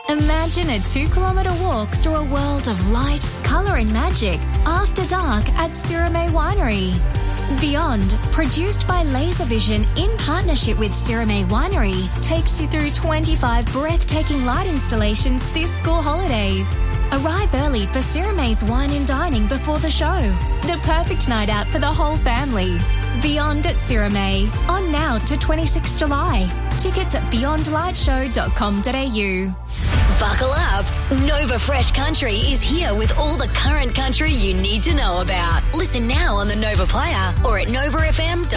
Imagine a 2-kilometre walk through a world of light, colour and magic after dark at Sirame Winery. Beyond, produced by Laservision in partnership with Sirame Winery, takes you through 25 breathtaking light installations this school holidays. Arrive early for Sirame's wine and dining before the show. The perfect night out for the whole family. Beyond at Sirame, on now to 26 July. Tickets at beyondlightshow.com.au. Buckle up. Nova Fresh Country is here with all the current country you need to know about. Listen now on the Nova Player or at novafm.com.au.